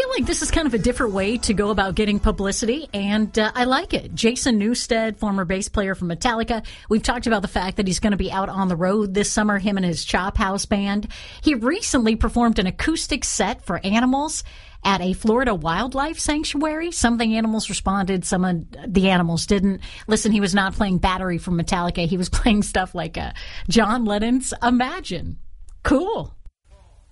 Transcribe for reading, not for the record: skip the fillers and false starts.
feel like this is kind of a different way to go about getting publicity, and I like it. Jason Newsted, former bass player from Metallica. We've talked about the fact that he's going to be out on the road this summer, him and his Chop House band. He recently performed an acoustic set for animals at a Florida wildlife sanctuary. Some of the animals responded, some of the animals didn't. Listen, he was not playing Battery from Metallica. He was playing stuff like John Lennon's Imagine. Cool.